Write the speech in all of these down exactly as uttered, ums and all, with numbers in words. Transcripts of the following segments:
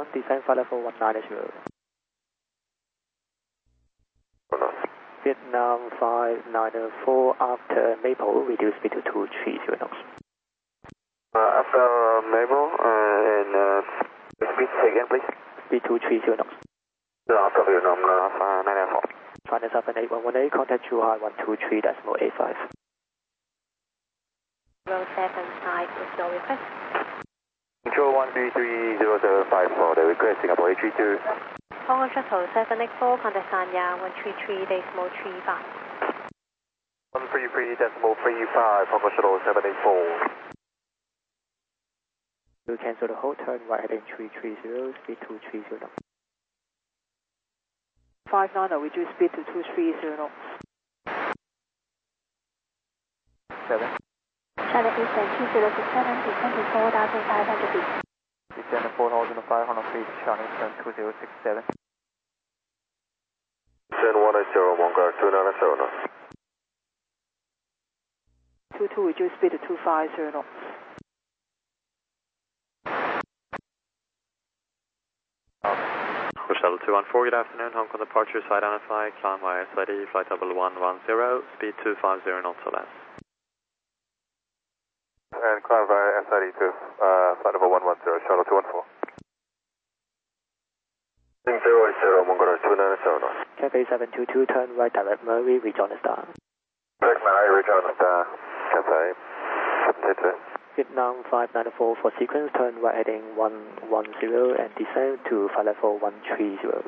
con, descend flight level one nine zero. Vietnam five nine four, after Maple, reduce speed to two three zero knots. Uh, after Maple, uh, and uh, speed again, please. Speed two three zero knots. No, after Vietnam, uh, nine nine four. China seven eight one one eight, contact True High one two three decimal eight five. Row seven side with no request. Control one three three zero seven five for the request, Singapore eight three two. Hong Kong Shuttle seven eight four, contact Sanya one three three decimal three five. one three three decimal three five, Hong Kong Shuttle seven eight four. You cancel the hold, turn right heading three three zero, speed two three zero knots. five nine, reduce speed to two three zero knots. seven. China Eastern two zero six seven, descend to four thousand five hundred feet. Descend four thousand five hundred feet, China Eastern two zero six seven. Descend one eight zero, Mongol two nine zero. two two, reduce speed to two five zero knots. Shuttle two one four, good afternoon. Hong Kong departure, side identify, climb via S I D, flight level one one zero, speed two five zero knots or less. And climb via S I D two, uh, flight level one one zero, Shuttle two one four. zero eight zero, Mongol two nine zero. Cathay seven two two, turn right direct Murray, rejoin the star. Direct Murray, rejoin the star. Cathay seven two two. Vietnam five nine four for sequence, turn right heading one one zero and descend to flight level one three zero.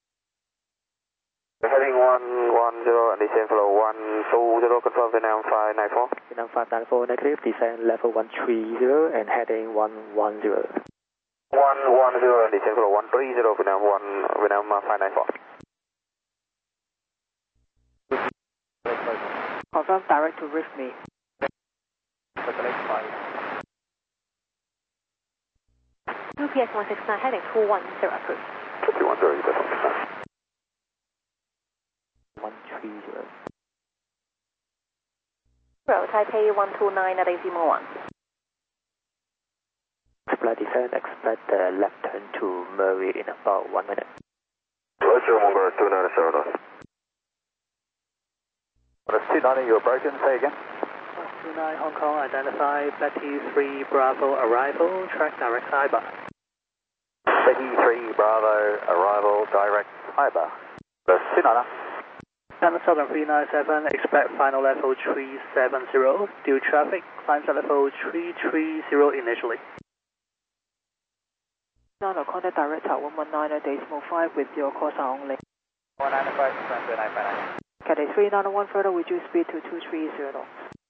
Heading one one zero and descend flow one two zero, confirm Vietnam five nine four. Vietnam five nine four negative, descend level one three zero and heading one one zero. one one zero and descend flow one three zero, Vietnam one, Vietnam five nine four. Confirm direct to reach me. U P S one six nine, heading two one zero approved. two one zero, you definitely. one three zero. Row Taipei one two nine at decimal one. Expect descent, expect the left turn to Murray in about one minute. Roger, Mongol two nine zero. That's two ninety, you're broken, say again. one two nine Hong Kong, identify Betty three Bravo arrival, track direct Cyber. Betty three Bravo, arrival, direct Hyber. That's two ninety. Channel Southern three nine seven, expect final level three seven zero, due traffic, climb to level three three zero initially. Now contact direct at one one nine decimal five with your course only. one nine five, two nine five nine. Cathay three nine one further, reduce speed to two three zero knots.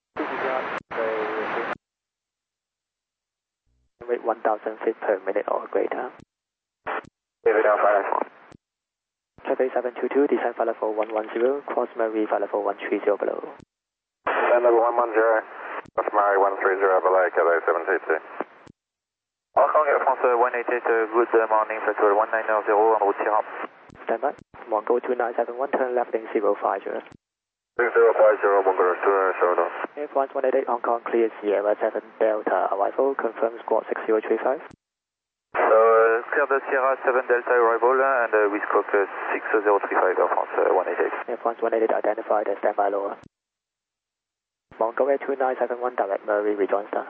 Rate one thousand feet per minute or greater. Vietnam five nine four. Cathay seven two two, descend flight level one one zero, cross Murray flight level one three zero below. Descend level one one zero, cross Murray one three zero below, Cathay seven two two. Hong Kong Air France one eight eight, good morning, flight one nine zero, en route Sierra. Stand by. Mongo two nine seven one, turn left in zero five zero. zero five zero, Mongol two nine zero. Air France one eight eight, Hong Kong, clear Sierra seven Delta arrival, confirm squawk six zero three five. Uh, clear the Sierra seven Delta arrival and uh, with squawk uh, six zero three five, Air France uh, one eight eight. Air France one eight eight identified as standby lower. Mongo Air two nine seven one, direct Murray, rejoin star.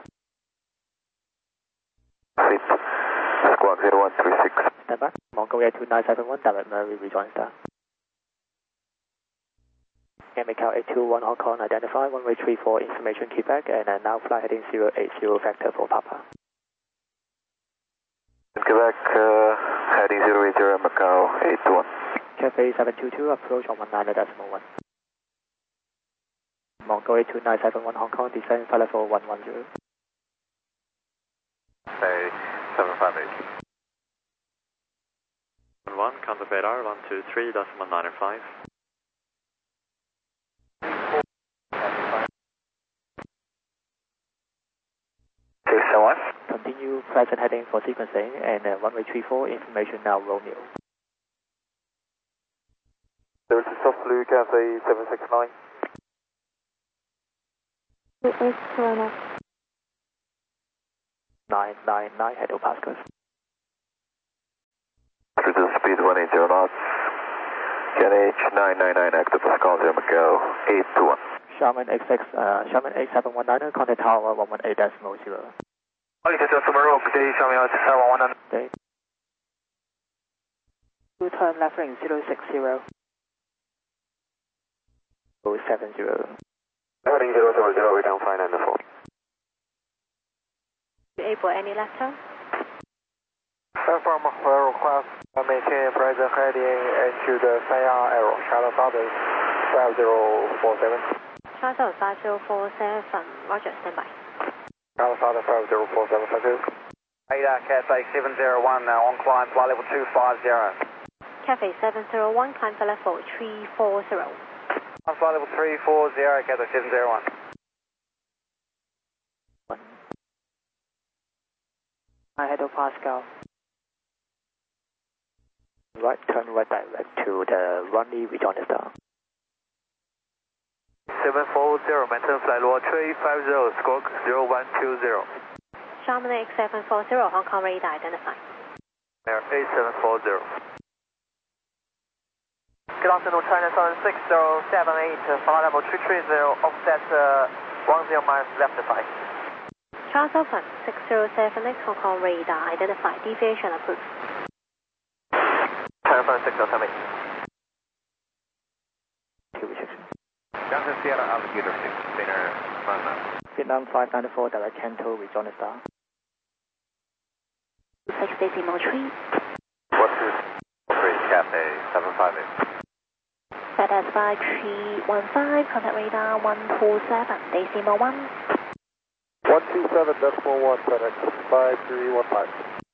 Six, squawk zero one three six. Stand by. Mongo Air two nine seven one, direct Murray, rejoin star. M K eight two one Hong Kong, identify one way three four, information Quebec, and uh, now fly heading zero eight zero, vector for Papa. Quebec, uh, heading zero eight zero, Macau eight two one. Cathay seven two two, approach on one nine decimal one. Mongo Air two nine seven one Hong Kong, descend flight level one one zero. Say seven five eight. one, contact radar, one two three, decimal nine five. six seven one. Continue present heading for sequencing and uh, one way three four, information now Romeo. There is a soft blue Cathay seven six nine. nine nine nine, head to Pascal. one eight zero knots. Cat H nine nine nine Octopus, call zero Macau eight two one. Sharman X X, uh, Sharman eight seven one nine, contact tower one one eight decimal zero. Okay, so tomorrow, good day, Sharman eight seven one nine. Okay. Two turn left ring zero six zero. zero seven zero. Heading zero zero zero, we can find nine four. You able any left turn? From Aero class, maintain present heading into the Sanya Aero, Charlotte Southern five zero four seven. Charlotte five zero four seven, Roger, stand by. Charlotte Southern five zero four seven, thank you. Ada, Cathay seven zero one, now on climb, flight level two five zero. Cathay seven zero one, climb to level three four zero. On flight level three four zero, Cathay seven zero one. I had a Pascal. Right turn right direct to the runway with on the star. seven four zero, maintain flight level three five zero, squawk zero one two zero. Sharman X seven four zero, Hong Kong radar identified. Air eight seven four zero. Good afternoon, China Southern six zero seven eight, flight level three three zero, offset uh, one zero miles left side. Charles Open six zero seven X, Hong Kong radar identified, deviation approved. China Southern six zero seven eight. Two rejection. Johnson Sierra Alligator six, Spinner, Manna. Vietnam five nine four, direct Canto with on the star. six decimal three. What is three, Cathay seven five eight. FedEx five three one five, contact radar one two seven, decimal one. one two seven decimal one, FedEx five three one five.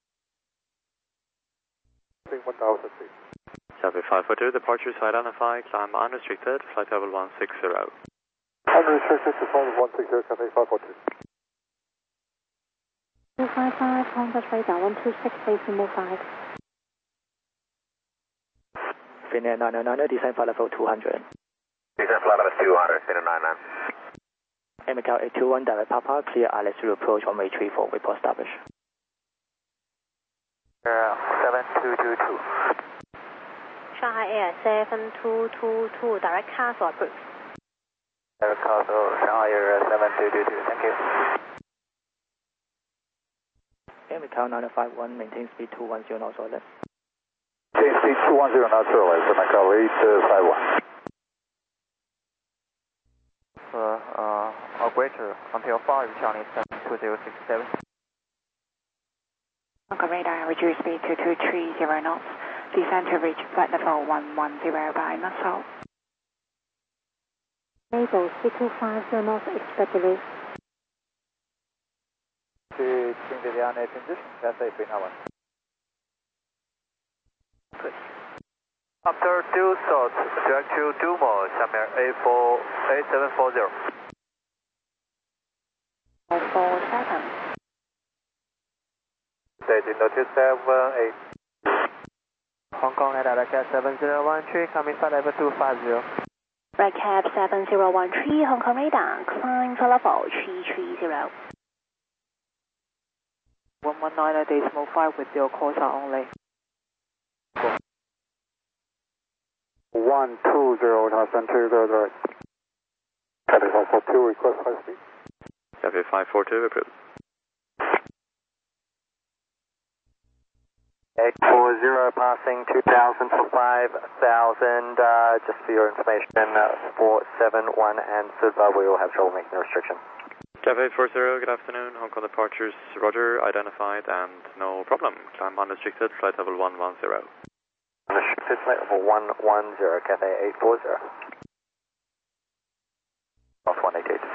one thousand feet. Copy five four two, departure side identified, climb unrestricted, flight level one six zero. Unrestricted to flight one six zero, Cathay five four two. two five five, contact radar one two six, decimal five. Finnair nine nine nine, descend flight level two hundred. Descend flight level two hundred, Finnair nine nine. M Macau eight two one, direct Papa, clear Alice to approach runway three four, report established. Uh, seven two two two. Shanghai Air seven two two two, direct Castle approved. Air Castle, Shanghai Air seven two two two, thank you. M Macau nine five one, maintain speed two one zero knots or less. Maintain speed two one zero knots or less, Macau eight five one. Uh, uh, operator, until five, Charlie seven two zero six seven. Hong Kong radar, reduce speed to two three zero knots. Descend to reach flight level one one zero by Nassau. Able speed two five zero knots, expect release. To change the air transition, Cathay three nine one. Good. After due south, direct to Dumo, Shamir eight four eight seven four zero. four four seven. Station two seven eight. Hong Kong at Cat seven zero one three, coming flight level two five zero. Red Cap seven zero one three, Hong Kong radar, climb to level three three zero. one one nine decimal five with your course only. one two zero, Thousand two zero zero. Cathay five four two, request high speed. Copy five four two, approved. eight four zero, passing two thousand for five thousand, uh, just for your information, uh, four seven one and Sudba we will have trouble making the restriction. Copy eight four zero, good afternoon, Hong Kong departures, Roger, identified and no problem. Climb unrestricted, flight level one one zero. Unrestricted, flight level one one zero, Cathay eight four zero. Off one eight eight.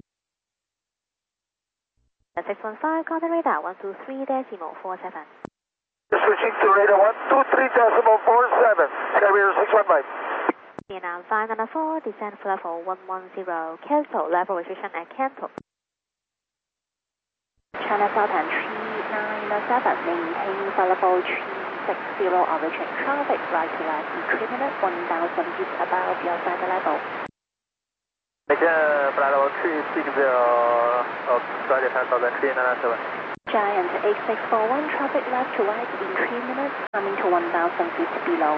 six one five, contact radar one two three decimal four seven. Switching to radar one two three decimal four seven. Carrier six one five. Vietnam five nine four, descend for level one one zero, cancel level restriction at Canton. China Southern three nine seven, maintain for level three six zero, origin traffic right to left, increment one thousand feet above your center level. Again, flight level three six zero, oh, sorry, China Southern three nine seven. Giant eight six four one, traffic left to right, increment coming to one thousand feet below.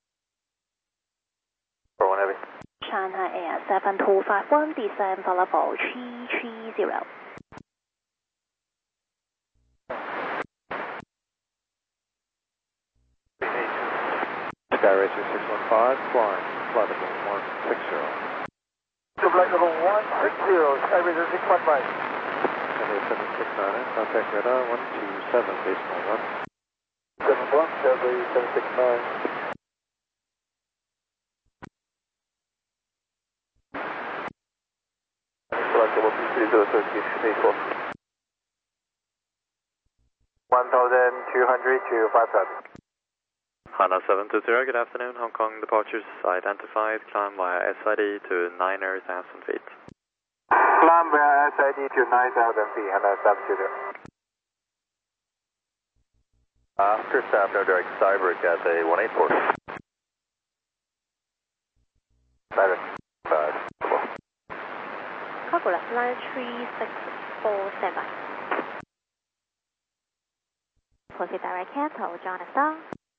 For one heavy. Shanghai Air seven two five one, descend for level three three zero. Sky Racer six one five, flying flight level one six zero. Flight level one six zero, Sky Racer six one five. seven six nine, contact radar one two seven, decimal one. seven one, Chevy seven six nine. Flight level two three zero, Turkish eighty-four. one thousand two hundred to five thousand. Hana seven two zero, good afternoon. Hong Kong departures identified. Climb via S I D to nine thousand feet. Climb via S I D to nine thousand feet, Hana seven two zero. Oscar Staff, no direct Cyber Cathay one eight four. Cyber five. Calculus line three six four seven. Proceed direct cancel, John Star.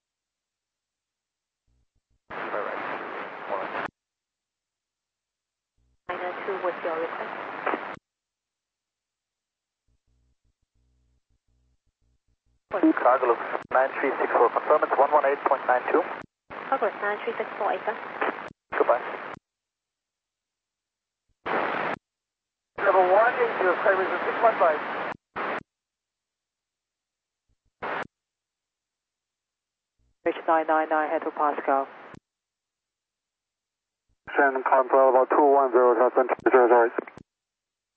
Minor two with your request. Calculus nine three six four, confirm it's one one eight point nine two. Calculus nine three six four eight. Goodbye. Level one eight zero, Sky Racer six one five. H nine nine nine, head to Pascal. Shannon, climb for level two one zero, zero zero.